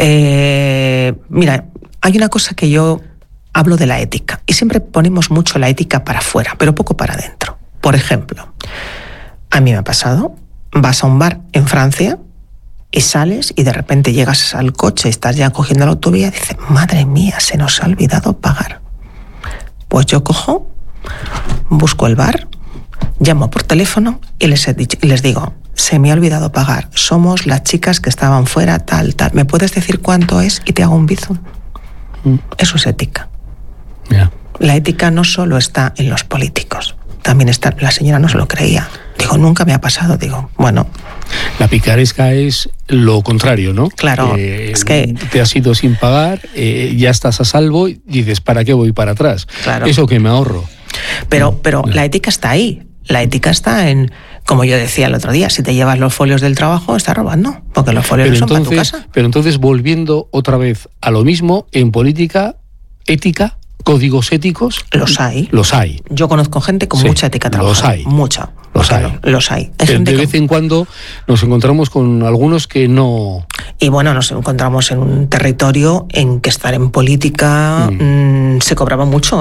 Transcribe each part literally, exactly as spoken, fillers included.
Eh, mira, hay una cosa que yo hablo de la ética, y siempre ponemos mucho la ética para afuera, pero poco para adentro. Por ejemplo, a mí me ha pasado, vas a un bar en Francia y sales y de repente llegas al coche, estás ya cogiendo la autovía y dices, madre mía, se nos ha olvidado pagar. Pues yo cojo, busco el bar, llamo por teléfono y les, he dicho, y les digo, se me ha olvidado pagar, somos las chicas que estaban fuera, tal, tal, ¿me puedes decir cuánto es? Y te hago un bizum. Mm. Eso es ética. Yeah. La ética no solo está en los políticos, también está, la señora no se lo creía. Digo, nunca me ha pasado, digo, bueno. La picaresca es lo contrario, ¿no? Claro, eh, es que... Te has ido sin pagar, eh, ya estás a salvo y dices, ¿para qué voy para atrás? Claro. Eso que me ahorro. Pero, no, pero no. La ética está ahí. La ética está en, como yo decía el otro día, si te llevas los folios del trabajo, estás robando, porque los folios no son para tu casa. Pero entonces, volviendo otra vez a lo mismo, en política, ética, códigos éticos... Los hay. Los hay. Yo conozco gente con sí, mucha ética trabajando. Los hay. Mucha. Los claro, hay. Los hay. Hay de vez que... en cuando nos encontramos con algunos que no... Y bueno, nos encontramos en un territorio en que estar en política mm. mmm, se cobraba mucho.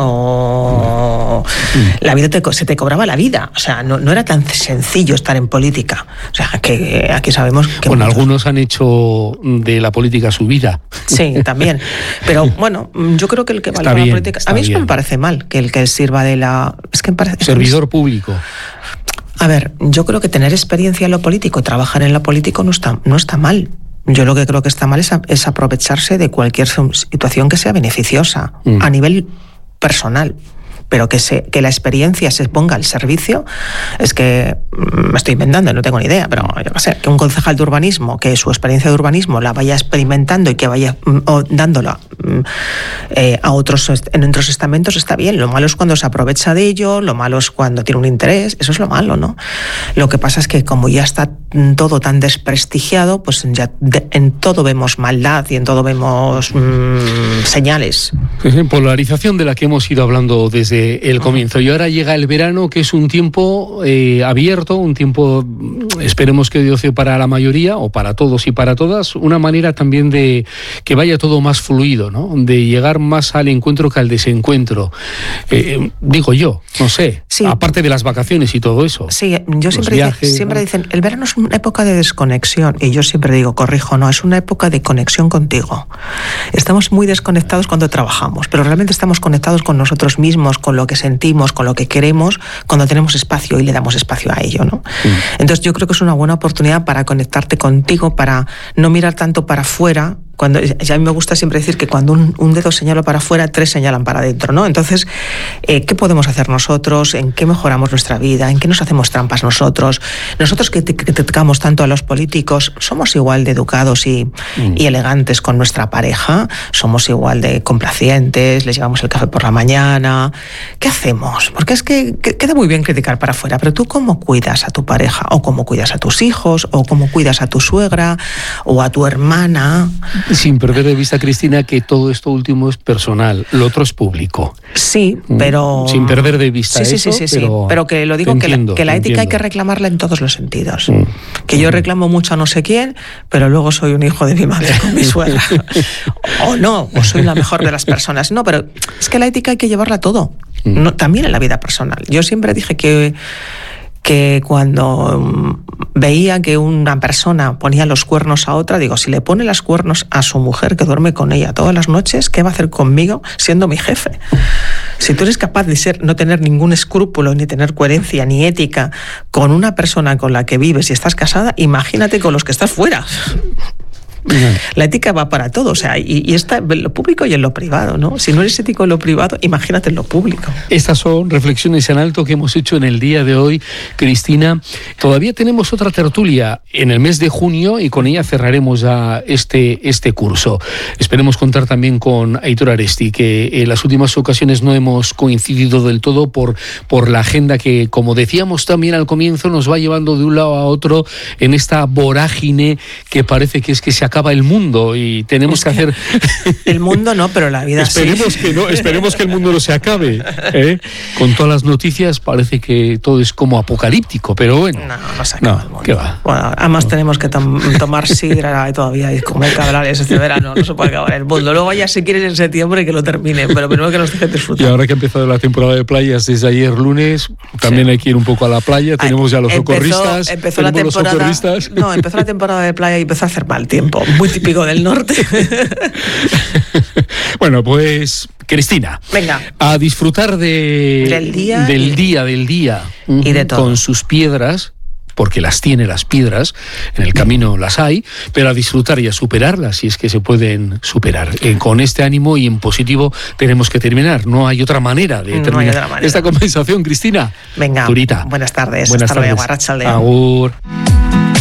Mm. La vida te, se te cobraba la vida. O sea, no, no era tan sencillo estar en política. O sea, que aquí sabemos que... Bueno, muchos... algunos han hecho de la política su vida. Sí, también. Pero bueno, yo creo que el que va a la política... A mí eso me parece mal, que el que sirva de la... Es que me parece... Servidor público. A ver, yo creo que tener experiencia en lo político, trabajar en lo político no está, no está mal. Yo lo que creo que está mal es, a, es aprovecharse de cualquier situación que sea beneficiosa mm. a nivel personal. Pero que, se, que la experiencia se ponga al servicio, es que me estoy inventando, no tengo ni idea, pero yo qué sé, que un concejal de urbanismo, que su experiencia de urbanismo la vaya experimentando y que vaya o, dándola eh, a otros, en otros estamentos, está bien. Lo malo es cuando se aprovecha de ello, lo malo es cuando tiene un interés, eso es lo malo, ¿no? Lo que pasa es que como ya está todo tan desprestigiado, pues ya de, en todo vemos maldad y en todo vemos mmm, señales. Polarización de la que hemos ido hablando desde el comienzo. Y ahora llega el verano, que es un tiempo eh, abierto, un tiempo, esperemos que de ocio para la mayoría, o para todos y para todas, una manera también de que vaya todo más fluido, ¿no? De llegar más al encuentro que al desencuentro. Eh, digo yo, no sé, sí. Aparte de las vacaciones y todo eso. Sí, yo siempre, viajes, dice, siempre ¿no? dicen, el verano es una época de desconexión, y yo siempre digo, corrijo, no, es una época de conexión contigo. Estamos muy desconectados cuando trabajamos, pero realmente estamos conectados con nosotros mismos, con lo que sentimos, con lo que queremos, cuando tenemos espacio y le damos espacio a ello, ¿no? Sí. Entonces yo creo que es una buena oportunidad para conectarte contigo, para no mirar tanto para afuera. Cuando, ya a mí me gusta siempre decir que cuando un, un dedo señala para afuera, tres señalan para adentro, ¿no? Entonces, eh, ¿qué podemos hacer nosotros? ¿En qué mejoramos nuestra vida? ¿En qué nos hacemos trampas nosotros? Nosotros que criticamos tanto a los políticos, ¿somos igual de educados y, mm. y elegantes con nuestra pareja? ¿Somos igual de complacientes? ¿Les llevamos el café por la mañana? ¿Qué hacemos? Porque es que, que queda muy bien criticar para afuera, pero tú ¿cómo cuidas a tu pareja? ¿O cómo cuidas a tus hijos? ¿O cómo cuidas a tu suegra? ¿O a tu hermana? Sin perder de vista, Cristina, que todo esto último es personal, lo otro es público. Sí, pero... Sin perder de vista sí, eso, sí, sí, sí, pero... sí. Pero que lo digo, entiendo, que la, que la ética entiendo. Hay que reclamarla en todos los sentidos. Mm. Que yo reclamo mucho a no sé quién, pero luego soy un hijo de mi madre con mi suegra. O no, o soy la mejor de las personas. No, pero es que la ética hay que llevarla todo. Mm. No, también en la vida personal. Yo siempre dije que... que cuando veía que una persona ponía los cuernos a otra, digo, si le pone los cuernos a su mujer que duerme con ella todas las noches, ¿qué va a hacer conmigo siendo mi jefe? Si tú eres capaz de ser, no tener ningún escrúpulo, ni tener coherencia, ni ética con una persona con la que vives y estás casada, imagínate con los que estás fuera. La ética va para todo, o sea, y, y está en lo público y en lo privado, ¿no? Si no eres ético en lo privado, imagínate en lo público. Estas son reflexiones en alto que hemos hecho en el día de hoy, Cristina. Todavía tenemos otra tertulia en el mes de junio y con ella cerraremos ya este, este curso. Esperemos contar también con Aitor Aresti, que en las últimas ocasiones no hemos coincidido del todo por, por la agenda que, como decíamos también al comienzo, nos va llevando de un lado a otro en esta vorágine que parece que es que se acaba el mundo y tenemos es que, que hacer... El mundo no, pero la vida esperemos sí. Que no, esperemos que el mundo no se acabe. ¿eh? Con todas las noticias parece que todo es como apocalíptico, pero bueno. No, no se acaba no, el mundo. ¿Qué va? Bueno, además no. tenemos que tom tomar sidra y todavía y comer cabrales este verano, no se puede acabar el mundo. Luego ya si quieren en septiembre que lo terminen, pero primero que nos dejen disfrutar. Y ahora que ha empezado la temporada de playas desde ayer lunes, también sí. hay que ir un poco a la playa, tenemos ya los empezó, socorristas. Empezó la temporada, no, empezó la temporada de playa y empezó a hacer mal tiempo, muy típico del norte. Bueno, pues Cristina, venga, a disfrutar de, del día, del y, día, del día, y de todo. Con sus piedras, porque las tiene las piedras, en el camino las hay, pero a disfrutar y a superarlas, si es que se pueden superar. Eh, con este ánimo y en positivo tenemos que terminar, no hay otra manera de terminar no hay otra manera. esta conversación, Cristina. Venga, Durita. buenas tardes, Buenas hasta tardes. luego, arratsaldeon. Agur.